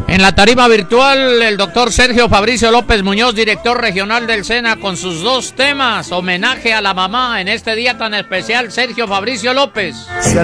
En la tarima virtual, el doctor Sergio Fabricio López Muñoz, director regional del SENA, con sus 2 temas, homenaje a la mamá en este día tan especial, Sergio Fabricio López.